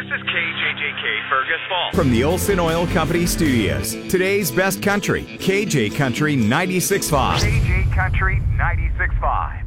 is KJJK Fergus Falls. From the Olson Oil Company Studios, today's best country, KJ Country 96.5. KJ Country 96.5.